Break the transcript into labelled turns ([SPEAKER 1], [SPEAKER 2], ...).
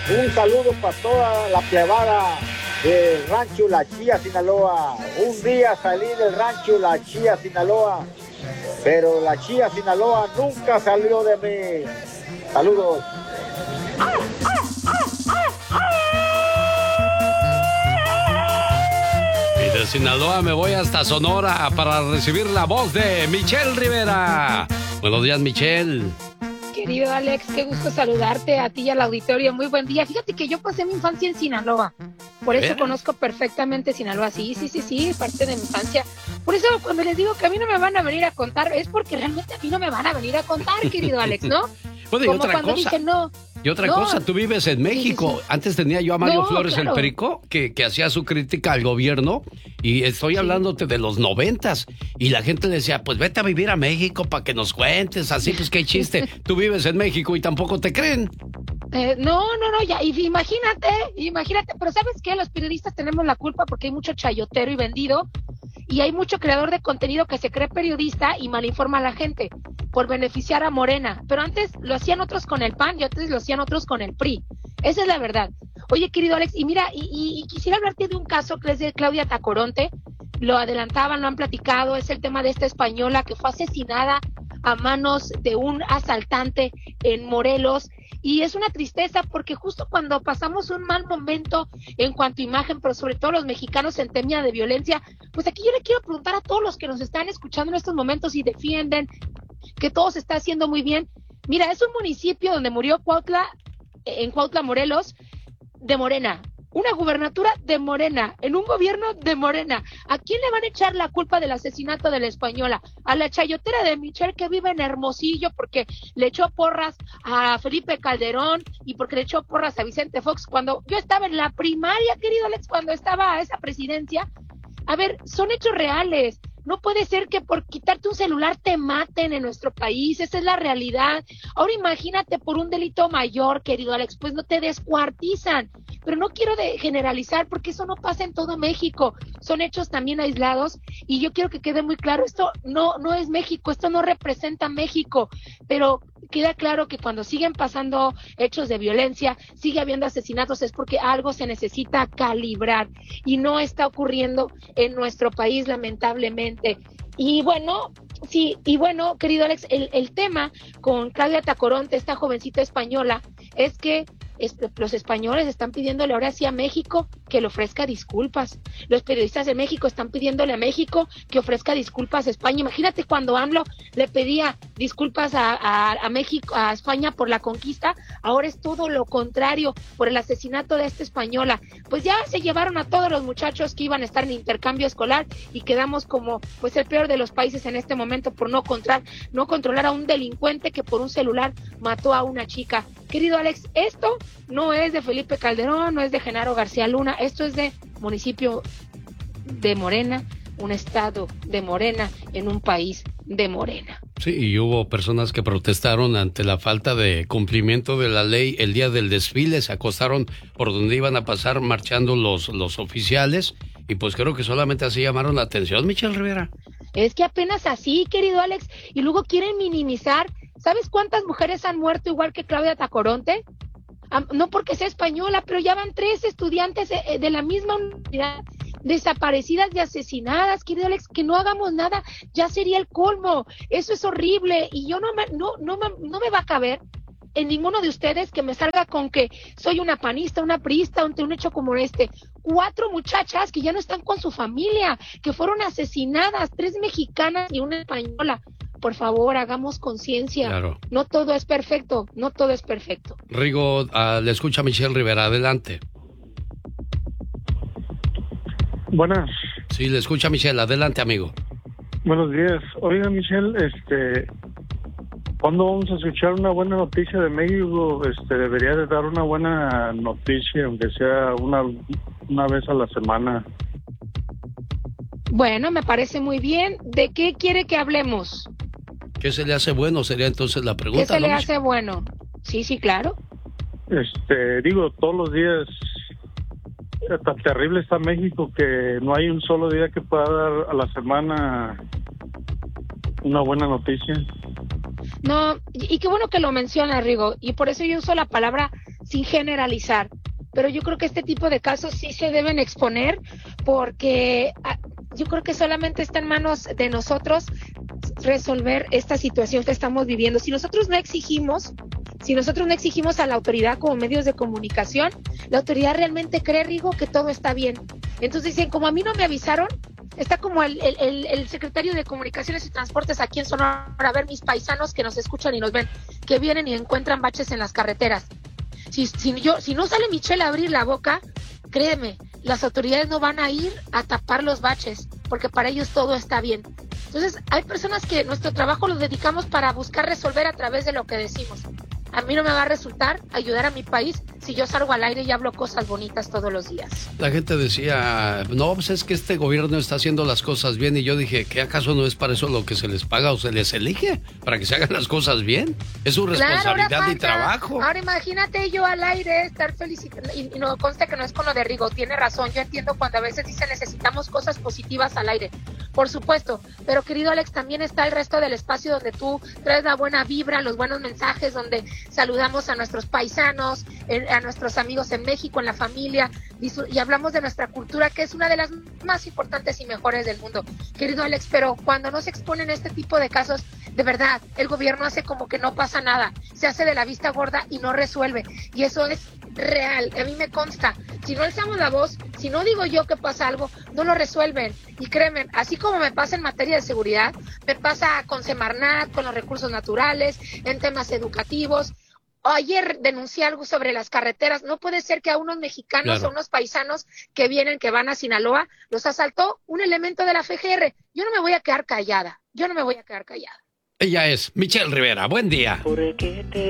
[SPEAKER 1] Un saludo para toda la plebada del rancho La Chía, Sinaloa. Un día salí del rancho La Chía, Sinaloa, pero La Chía, Sinaloa nunca salió de mí. Saludos.
[SPEAKER 2] Y de Sinaloa me voy hasta Sonora para recibir la voz de Michelle Rivera. Buenos días, Michelle.
[SPEAKER 3] Querido Alex, qué gusto saludarte a ti y al auditorio. Muy buen día. Fíjate que yo pasé mi infancia en Sinaloa. Por eso conozco perfectamente Sinaloa. Sí, parte de mi infancia. Por eso cuando les digo que a mí no me van a venir a contar, es porque realmente a mí no me van a venir a contar, querido Alex, ¿no?
[SPEAKER 2] Bueno, y
[SPEAKER 3] como
[SPEAKER 2] otra
[SPEAKER 3] cuando
[SPEAKER 2] cosa.
[SPEAKER 3] dicen no.
[SPEAKER 2] Y otra cosa, tú vives en México. Sí. Antes tenía yo a Mario Flores, claro, el Perico, que hacía su crítica al gobierno, y estoy hablándote de los 90s, y la gente le decía, pues vete a vivir a México para que nos cuentes, así pues qué chiste. Tú vives en México y tampoco te creen.
[SPEAKER 3] No, ya, imagínate, pero ¿sabes qué? Los periodistas tenemos la culpa porque hay mucho chayotero y vendido, y hay mucho creador de contenido que se cree periodista y malinforma a la gente por beneficiar a Morena, pero antes lo hacían otros con el PAN y antes lo hacían otros con el PRI. Esa es la verdad. Oye, querido Alex, y mira, y quisiera hablarte de un caso que es de Claudia Tacoronte. Lo adelantaban, lo han platicado, es el tema de esta española que fue asesinada a manos de un asaltante en Morelos, y es una tristeza porque justo cuando pasamos un mal momento en cuanto a imagen, pero sobre todo los mexicanos en tema de violencia, pues aquí yo le quiero preguntar a todos los que nos están escuchando en estos momentos y defienden que todo se está haciendo muy bien. Mira, es un municipio donde murió en Cuautla, Morelos, de Morena. Una gubernatura de Morena, en un gobierno de Morena. ¿A quién le van a echar la culpa del asesinato de la española? A la chayotera de Michelle, que vive en Hermosillo porque le echó porras a Felipe Calderón y porque le echó porras a Vicente Fox cuando yo estaba en la primaria, querido Alex, cuando estaba esa presidencia. A ver, son hechos reales. No puede ser que por quitarte un celular te maten en nuestro país, esa es la realidad. Ahora imagínate por un delito mayor, querido Alex, pues no te descuartizan. Pero no quiero generalizar porque eso no pasa en todo México, son hechos también aislados y yo quiero que quede muy claro, esto no es México, esto no representa México, pero queda claro que cuando siguen pasando hechos de violencia, sigue habiendo asesinatos, es porque algo se necesita calibrar y no está ocurriendo en nuestro país, lamentablemente. Y bueno, querido Alex, el tema con Claudia Tacoronte, esta jovencita española, es que los españoles están pidiéndole ahora sí a México que le ofrezca disculpas. Los periodistas de México están pidiéndole a México que ofrezca disculpas a España. Imagínate cuando AMLO le pedía disculpas a México, a España por la conquista, ahora es todo lo contrario por el asesinato de esta española. Pues ya se llevaron a todos los muchachos que iban a estar en intercambio escolar y quedamos como pues el peor de los países en este momento por no controlar a un delincuente que por un celular mató a una chica. Querido Alex, esto no es de Felipe Calderón, no es de Genaro García Luna, esto es de municipio de Morena, un estado de Morena, en un país de Morena.
[SPEAKER 2] Sí, y hubo personas que protestaron ante la falta de cumplimiento de la ley el día del desfile, se acostaron por donde iban a pasar marchando los oficiales, y pues creo que solamente así llamaron la atención, Michelle Rivera.
[SPEAKER 3] Es que apenas así, querido Alex, y luego quieren minimizar. ¿Sabes cuántas mujeres han muerto igual que Claudia Tacoronte? No porque sea española, pero ya van 3 estudiantes de la misma universidad desaparecidas y asesinadas, querido Alex, que no hagamos nada, ya sería el colmo. Eso es horrible y yo no me va a caber en ninguno de ustedes que me salga con que soy una panista, una priista, ante un hecho como este. 4 muchachas que ya no están con su familia, que fueron asesinadas, 3 mexicanas y una española. Por favor, hagamos conciencia.
[SPEAKER 2] Claro.
[SPEAKER 3] No todo es perfecto, no todo es perfecto.
[SPEAKER 2] Rigo, le escucha Michelle Rivera, adelante.
[SPEAKER 4] Buenas.
[SPEAKER 2] Sí, le escucha Michelle, adelante, amigo.
[SPEAKER 4] Buenos días. Oiga, Michelle, ¿cuándo vamos a escuchar una buena noticia de México? Debería de dar una buena noticia, aunque sea una vez a la semana.
[SPEAKER 3] Bueno, me parece muy bien. ¿De qué quiere que hablemos?
[SPEAKER 2] ¿Qué se le hace bueno? Sería entonces la pregunta.
[SPEAKER 3] ¿Qué se le hace bueno? Sí, claro.
[SPEAKER 4] Digo, todos los días, tan terrible está México que no hay un solo día que pueda dar a la semana una buena noticia.
[SPEAKER 3] No, y qué bueno que lo menciona, Rigo, y por eso yo uso la palabra sin generalizar. Pero yo creo que este tipo de casos sí se deben exponer porque yo creo que solamente está en manos de nosotros resolver esta situación que estamos viviendo. Si nosotros no exigimos a la autoridad como medios de comunicación, la autoridad realmente cree, Rigo, que todo está bien. Entonces dicen, como a mí no me avisaron, está como el secretario de Comunicaciones y Transportes aquí en Sonora, a ver mis paisanos que nos escuchan y nos ven, que vienen y encuentran baches en las carreteras. Si no sale Michelle a abrir la boca, créeme, las autoridades no van a ir a tapar los baches, porque para ellos todo está bien. Entonces, hay personas que nuestro trabajo lo dedicamos para buscar resolver a través de lo que decimos. A mí no me va a resultar ayudar a mi país si yo salgo al aire y hablo cosas bonitas todos los días.
[SPEAKER 2] La gente decía, no, pues es que este gobierno está haciendo las cosas bien. Y yo dije, ¿qué acaso no es para eso lo que se les paga o se les elige? Para que se hagan las cosas bien. Es su responsabilidad y trabajo.
[SPEAKER 3] Ahora imagínate yo al aire estar feliz y no conste que no es con lo de Rigo. Tiene razón, yo entiendo cuando a veces dice necesitamos cosas positivas al aire. Por supuesto, pero querido Alex, también está el resto del espacio donde tú traes la buena vibra, los buenos mensajes, donde saludamos a nuestros paisanos, a nuestros amigos en México, en la familia, y hablamos de nuestra cultura, que es una de las más importantes y mejores del mundo. Querido Alex, pero cuando no se exponen este tipo de casos, de verdad, el gobierno hace como que no pasa nada, se hace de la vista gorda y no resuelve, y eso es real, a mí me consta. Si no alzamos la voz, si no digo yo que pasa algo, no lo resuelven. Y créeme, así como me pasa en materia de seguridad, me pasa con Semarnat, con los recursos naturales, en temas educativos. Ayer denuncié algo sobre las carreteras. No puede ser que a unos mexicanos o unos paisanos que van a Sinaloa, los asaltó un elemento de la FGR. Yo no me voy a quedar callada.
[SPEAKER 2] Ella es Michelle Rivera. Buen día.